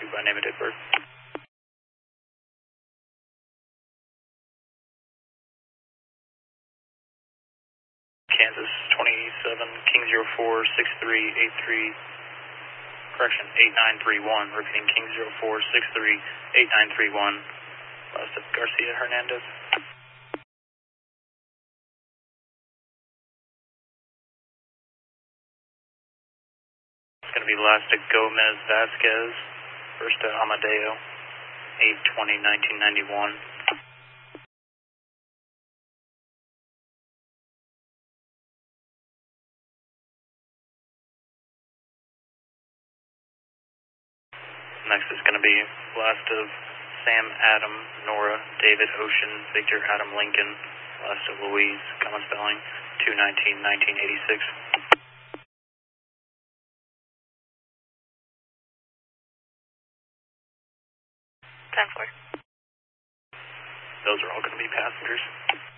by name and date of birth. Kansas 27, King 046383, correction, 8931, repeating King 04638931, last of Garcia Hernandez. It's going to be last to Gomez Vasquez, first to Amadeo, 8/20/1991. Next is going to be last of Sam Adam, Nora, David Ocean, Victor Adam Lincoln, last of Louise, common spelling, 2/19/1986. 10-4. Those are all going to be passengers.